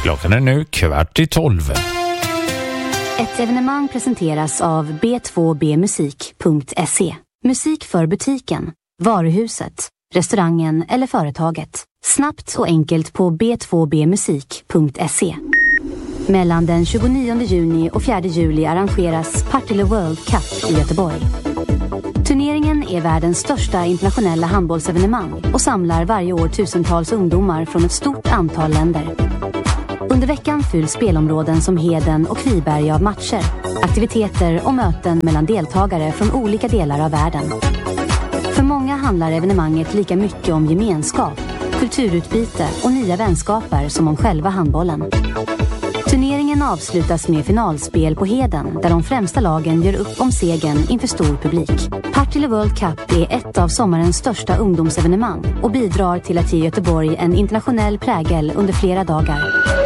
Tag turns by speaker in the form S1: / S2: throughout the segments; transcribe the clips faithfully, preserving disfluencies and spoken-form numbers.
S1: Klockan är nu kvart i tolv.
S2: Ett evenemang presenteras av b två b musik punkt se. Musik för butiken, varuhuset, restaurangen eller företaget. Snabbt och enkelt på b två b musik punkt se. Mellan den tjugonionde juni och fjärde juli arrangeras Partille World Cup i Göteborg. Turneringen är världens största internationella handbollsevenemang och samlar varje år tusentals ungdomar från ett stort antal länder. Under veckan fylls spelområden som Heden och Kviberg av matcher, aktiviteter och möten mellan deltagare från olika delar av världen. För många handlar evenemanget lika mycket om gemenskap, kulturutbyte och nya vänskaper som om själva handbollen. Turneringen avslutas med finalspel på Heden där de främsta lagen gör upp om segern inför stor publik. Partille World Cup är ett av sommarens största ungdomsevenemang och bidrar till att ge Göteborg en internationell prägel under flera dagar.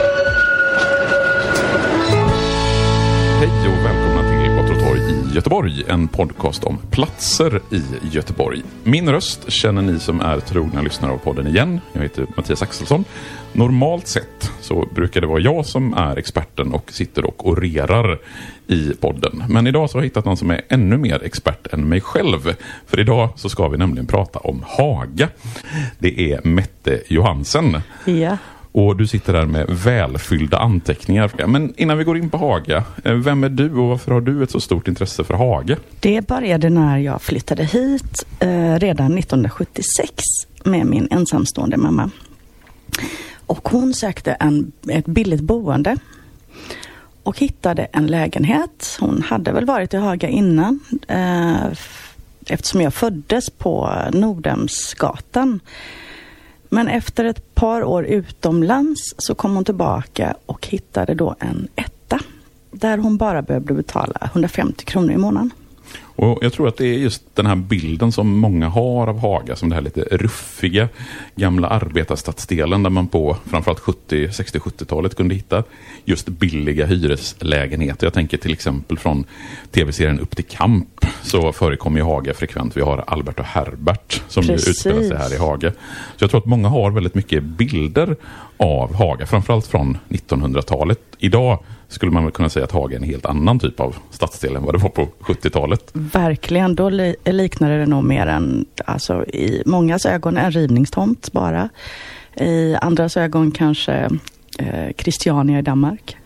S3: Hej och välkomna till Gott och Torg i Göteborg, en podcast om platser i Göteborg. Min röst känner ni som är trogna lyssnare av podden igen. Jag heter Mattias Axelsson. Normalt sett så brukar det vara jag som är experten och sitter och orerar i podden. Men idag så har jag hittat någon som är ännu mer expert än mig själv. För idag så ska vi nämligen prata om Haga. Det är Mette Johansen.
S4: Ja.
S3: Och du sitter där med välfyllda anteckningar. Men innan vi går in på Haga, vem är du och varför har du ett så stort intresse för Haga?
S4: Det började när jag flyttade hit eh, redan nittonhundrasjuttiosex med min ensamstående mamma. Och hon sökte en, ett billigt boende och hittade en lägenhet. Hon hade väl varit i Haga innan eh, eftersom jag föddes på Nordhemsgatan. Men efter ett par år utomlands så kom hon tillbaka och hittade då en etta där hon bara behövde betala hundrafemtio kronor i månaden.
S3: Och jag tror att det är just den här bilden som många har av Haga, som det här lite ruffiga gamla arbetarstadsdelen där man på framförallt sjuttio, sextio-sjuttiotalet kunde hitta just billiga hyreslägenheter. Jag tänker till exempel från tv-serien Upp till kamp så förekommer i Haga frekvent. Vi har Albert och Herbert som nu utspelar sig här i Haga. Så jag tror att många har väldigt mycket bilder av Haga, framförallt från nittonhundratalet. Idag skulle man väl kunna säga att Haga är en helt annan typ av stadsdel än vad det var på sjuttiotalet.
S4: Verkligen, då li- liknade det nog mer än, alltså i mångas ögon en rivningstomt bara. I andras ögon kanske eh, Christiania i Danmark.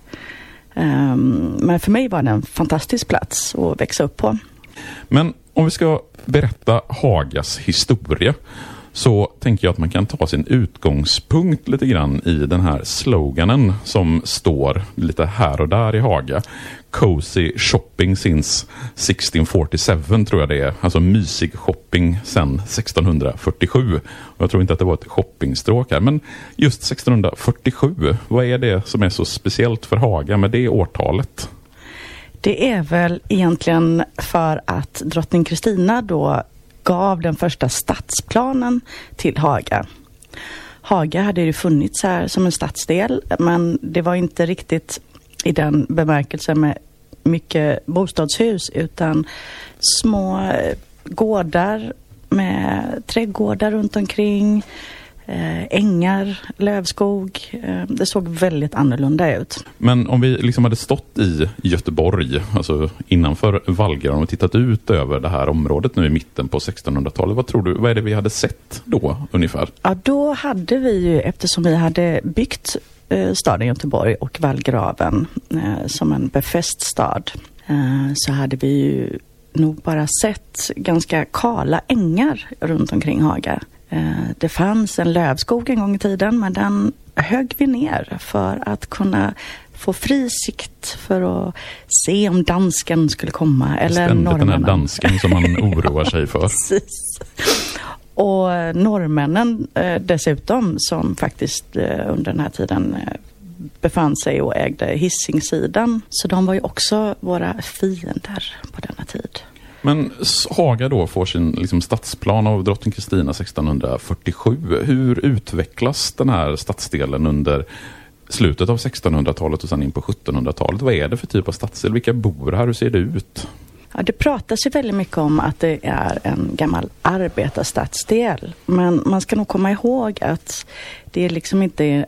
S4: Um, men för mig var det en fantastisk plats att växa upp på.
S3: Men om vi ska berätta Hagas historia så tänker jag att man kan ta sin utgångspunkt lite grann i den här sloganen som står lite här och där i Haga. Cozy shopping since sexton forty-seven tror jag det är. Alltså mysig shopping sedan sexton fyrtiosju. Och jag tror inte att det var ett shoppingstråk här. Men just sexton fyrtiosju, vad är det som är så speciellt för Haga med det årtalet?
S4: Det är väl egentligen för att drottning Kristina då gav den första stadsplanen till Haga. Haga hade ju funnits här som en stadsdel, men det var inte riktigt i den bemärkelsen med mycket bostadshus utan små gårdar med trädgårdar runt omkring, eh, ängar, lövskog. Eh, det såg väldigt annorlunda ut.
S3: Men om vi liksom hade stått i Göteborg, alltså innanför Vallgran och tittat ut över det här området nu i mitten på sextonhundratalet, vad tror du, vad är det vi hade sett då ungefär?
S4: Ja, då hade vi ju, eftersom vi hade byggt eh, staden Göteborg och Vallgraven eh, som en befäst stad, eh, så hade vi ju nog bara sett ganska kala ängar runt omkring Haga. Det fanns en lövskog en gång i tiden, men den högg vi ner för att kunna få fri sikt för att se om dansken skulle komma. Eller
S3: ständigt
S4: norrmännen.
S3: Den här dansken som man oroar sig för.
S4: Precis. Och norrmännen eh, dessutom som faktiskt eh, under den här tiden eh, befann sig och ägde Hisingssidan. Så de var ju också våra fiender på denna tid.
S3: Men Haga då får sin liksom, stadsplan av drottning Kristina sexton fyrtiosju. Hur utvecklas den här stadsdelen under slutet av sextonhundratalet och sen in på sjuttonhundratalet? Vad är det för typ av stadsdel? Vilka bor här? Hur ser det ut?
S4: Ja, det pratas ju väldigt mycket om att det är en gammal arbetarstadsdel. Men man ska nog komma ihåg att det är liksom inte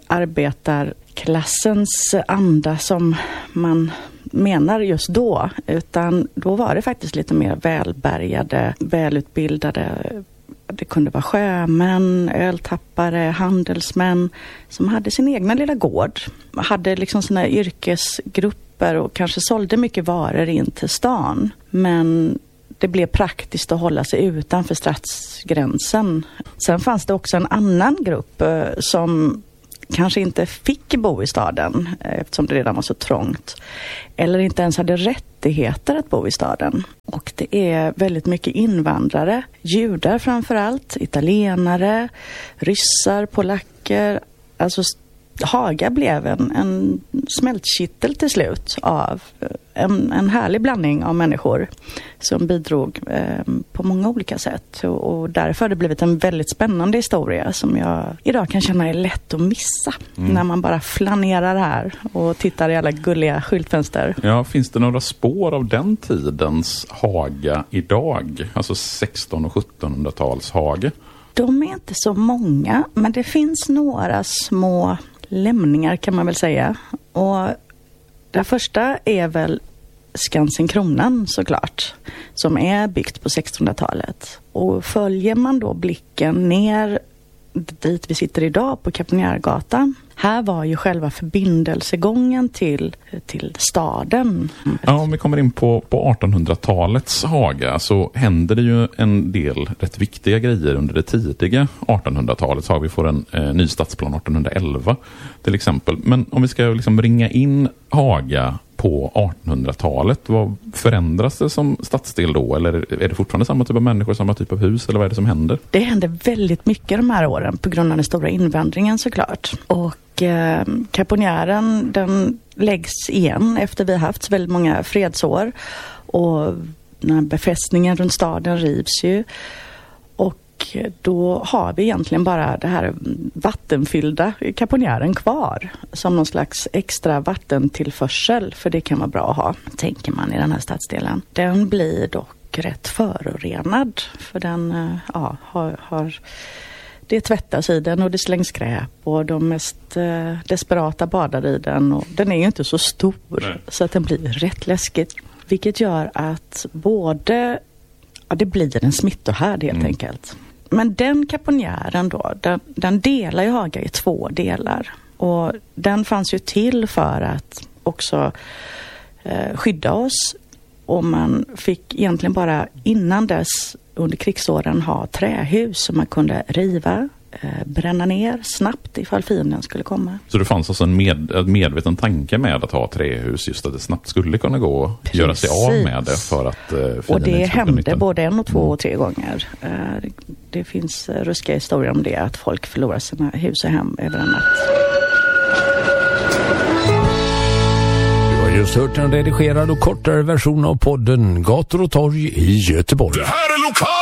S4: arbetarklassens anda som man menar just då. Utan då var det faktiskt lite mer välbärgade, välutbildade. Det kunde vara sjömän, öltappare, handelsmän som hade sin egna lilla gård. Hade liksom sina yrkesgrupper och kanske sålde mycket varor in till stan. Men det blev praktiskt att hålla sig utanför stadsgränsen. Sen fanns det också en annan grupp som kanske inte fick bo i staden eftersom det redan var så trångt. Eller inte ens hade rättigheter att bo i staden. Och det är väldigt mycket invandrare, judar framförallt, italienare, ryssar, polacker. Alltså Haga blev en, en smältkittel till slut av en, en härlig blandning av människor som bidrog eh, på många olika sätt. Och, och därför har det blivit en väldigt spännande historia som jag idag kan känna är lätt att missa mm. när man bara flanerar här och tittar i alla gulliga skyltfönster.
S3: Ja, finns det några spår av den tidens Haga idag? Alltså sexton- och sjuttonhundratals Haga?
S4: De är inte så många, men det finns några små lämningar kan man väl säga. Och det första är väl Skansen-Kronan såklart, som är byggt på sextonhundratalet. Och följer man då blicken ner dit vi sitter idag på Kapionärgatan. Här var ju själva förbindelsegången till, till staden.
S3: Ja, om vi kommer in på, på artonhundratalets Haga så händer det ju en del rätt viktiga grejer under det tidiga artonhundratalet. Så har vi får en eh, ny stadsplan artonhundraelva till exempel. Men om vi ska liksom ringa in Haga på artonhundratalet, vad förändras det som stadsdel då? Eller är det fortfarande samma typ av människor, samma typ av hus? Eller vad är det som händer?
S4: Det händer väldigt mycket de här åren på grund av den stora invandringen såklart. Och eh, Kapionären, den läggs igen efter vi har haft väldigt många fredsår. Och den här befästningen runt staden rivs ju. Och då har vi egentligen bara det här vattenfyllda Kapionären kvar som någon slags extra vattentillförsel, för det kan vara bra att ha, tänker man i den här stadsdelen. Den blir dock rätt förorenad för den ja, har, har det tvättas i den och det slängs skräp och de mest eh, desperata badar i den och den är ju inte så stor. Nej. Så att den blir rätt läskigt, vilket gör att både ja, det blir en smittohärd helt mm. enkelt. Men den Kapionären då, den, den delar ju Haga i två delar. Och den fanns ju till för att också eh, skydda oss. Och man fick egentligen bara innan dess under krigsåren ha trähus som man kunde riva, eh, bränna ner snabbt ifall fienden skulle komma.
S3: Så det fanns alltså en med, medveten tanke med att ha trähus, just att det snabbt skulle kunna gå att göra sig av med det för att eh, fienden.
S4: Och det hände både en och två och tre gånger. Eh, det finns ruskiga historier om det, att folk förlorar sina hus och hem över en natt.
S1: Du har just hört en redigerad och kortare version av podden Gator och torg i Göteborg.
S5: Det här är lokal!